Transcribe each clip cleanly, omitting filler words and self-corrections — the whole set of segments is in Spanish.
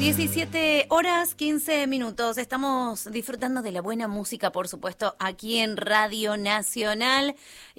17 horas 15 minutos. Estamos disfrutando de la buena música, por supuesto, aquí en Radio Nacional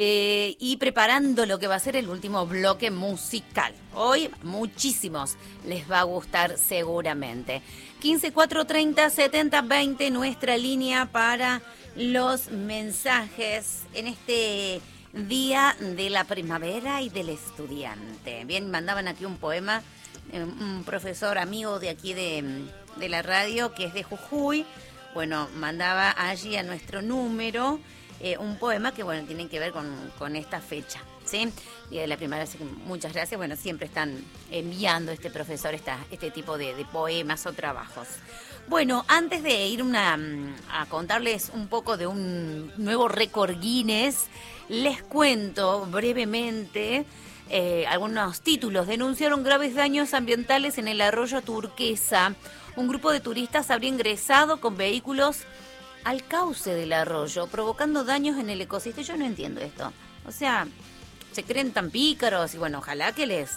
y preparando lo que va a ser el último bloque musical. Hoy muchísimos les va a gustar seguramente. 15 430 70 20, nuestra línea para los mensajes en este día de la primavera y del estudiante. Bien, mandaban aquí un poema. Un profesor amigo de aquí de la radio, que es de Jujuy, bueno, mandaba allí a nuestro número un poema que, bueno, tiene que ver con esta fecha, ¿sí? Día de la primavera, así que muchas gracias. Bueno, siempre están enviando este profesor este tipo de poemas o trabajos. Bueno, antes de ir a contarles un poco de un nuevo récord Guinness, les cuento brevemente algunos títulos. Denunciaron graves daños ambientales en el arroyo Turquesa. Un grupo de turistas habría ingresado con vehículos al cauce del arroyo, provocando daños en el ecosistema. Yo no entiendo esto. O sea, se creen tan pícaros y bueno, ojalá que les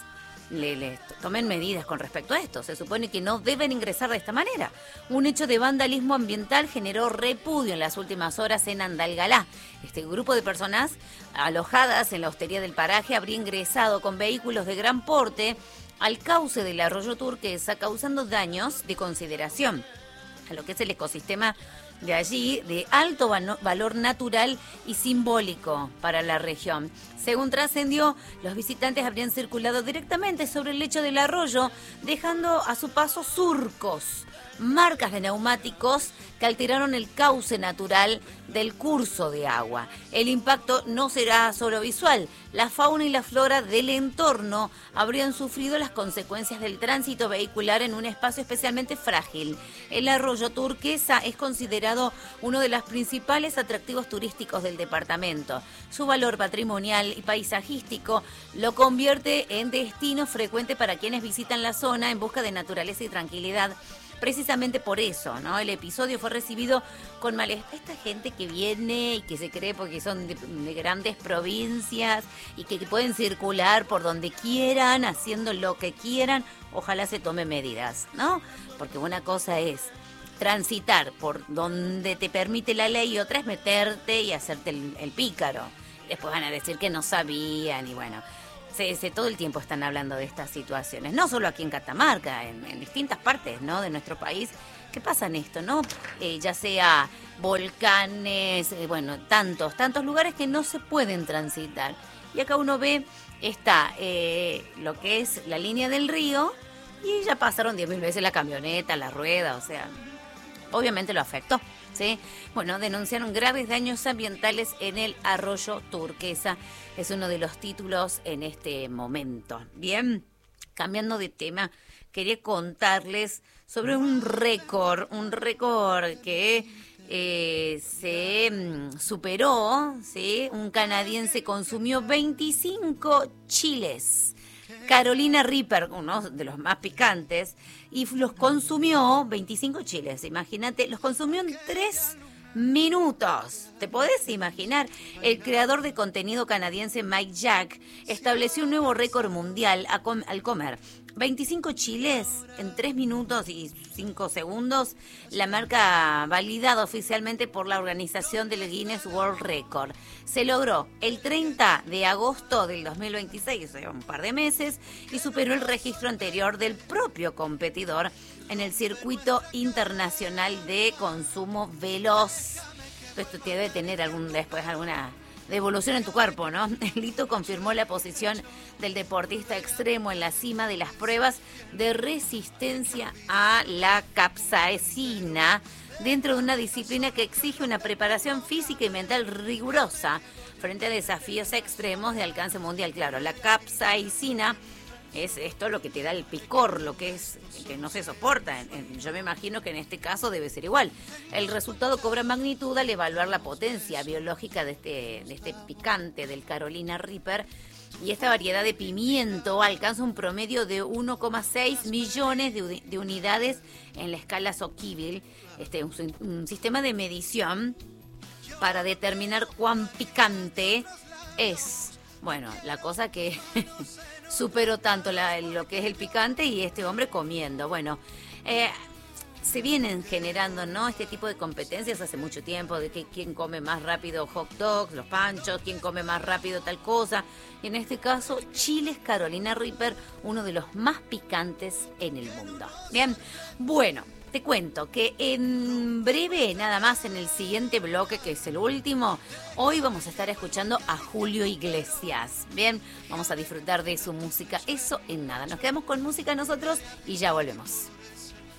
tomen medidas con respecto a esto. Se supone que no deben ingresar de esta manera. Un hecho de vandalismo ambiental generó repudio en las últimas horas en Andalgalá. Este grupo de personas alojadas en la hostería del paraje habría ingresado con vehículos de gran porte al cauce del arroyo Turquesa, causando daños de consideración a lo que es el ecosistema de allí, de alto valor natural y simbólico para la región. Según trascendió, los visitantes habrían circulado directamente sobre el lecho del arroyo, dejando a su paso surcos, marcas de neumáticos que alteraron el cauce natural del curso de agua. El impacto no será solo visual. La fauna y la flora del entorno habrían sufrido las consecuencias del tránsito vehicular en un espacio especialmente frágil. El arroyo Turquesa es considerado uno de los principales atractivos turísticos del departamento. Su valor patrimonial y paisajístico lo convierte en destino frecuente para quienes visitan la zona en busca de naturaleza y tranquilidad. Precisamente por eso, ¿no? El episodio fue recibido con malestar. Esta gente que viene y que se cree porque son de grandes provincias y que pueden circular por donde quieran, haciendo lo que quieran, ojalá se tome medidas, ¿no? Porque una cosa es transitar por donde te permite la ley y otra es meterte y hacerte el pícaro. Después van a decir que no sabían y bueno... todo el tiempo están hablando de estas situaciones, no solo aquí en Catamarca, en distintas partes, ¿no?, de nuestro país, que pasan esto, ¿no? Ya sea volcanes, bueno, tantos lugares que no se pueden transitar. Y acá uno ve lo que es la línea del río y ya pasaron 10.000 veces la camioneta, la rueda, o sea, obviamente lo afectó. ¿Sí? Bueno, denunciaron graves daños ambientales en el arroyo Turquesa. Es uno de los títulos en este momento. Bien, cambiando de tema, quería contarles sobre un récord que se superó, ¿sí? Un canadiense consumió 25 chiles. Carolina Reaper, uno de los más picantes, y los consumió 25 chiles, imagínate, los consumió en 3 minutos. ¿Te podés imaginar? El creador de contenido canadiense Mike Jack estableció un nuevo récord mundial al comer 25 chiles en 3 minutos y 5 segundos, la marca validada oficialmente por la organización del Guinness World Record. Se logró el 30 de agosto del 2026, o sea, un par de meses, y superó el registro anterior del propio competidor en el circuito internacional de consumo veloz. Esto te debe tener alguna devolución en tu cuerpo, ¿no? El hito confirmó la posición del deportista extremo en la cima de las pruebas de resistencia a la capsaicina dentro de una disciplina que exige una preparación física y mental rigurosa frente a desafíos extremos de alcance mundial. Claro, la capsaicina es esto lo que te da el picor, lo que es que no se soporta. Yo me imagino que en este caso debe ser igual. El resultado cobra magnitud al evaluar la potencia biológica de este picante del Carolina Reaper. Y esta variedad de pimiento alcanza un promedio de 1,6 millones de unidades en la escala Soquiville. Un sistema de medición para determinar cuán picante es. Bueno, la cosa que superó tanto lo que es el picante y este hombre comiendo. Bueno, se vienen generando, ¿no?, este tipo de competencias hace mucho tiempo, de que quién come más rápido hot dogs, los panchos, quién come más rápido tal cosa. Y en este caso, Chiles Carolina Reaper, uno de los más picantes en el mundo. Bien, bueno, te cuento que en breve, nada más en el siguiente bloque, que es el último, hoy vamos a estar escuchando a Julio Iglesias. Bien, vamos a disfrutar de su música. Eso en nada. Nos quedamos con música nosotros y ya volvemos.